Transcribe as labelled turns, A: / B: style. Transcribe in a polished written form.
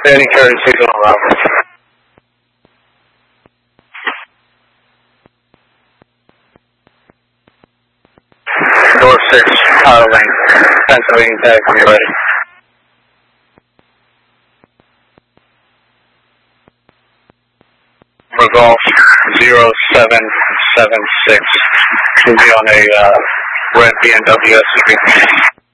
A: Any courtesy on Robert. Door 6, out of lane. Pennsylvania tag, when you're ready. For Golf 0776. Should be on a red BMW SUV.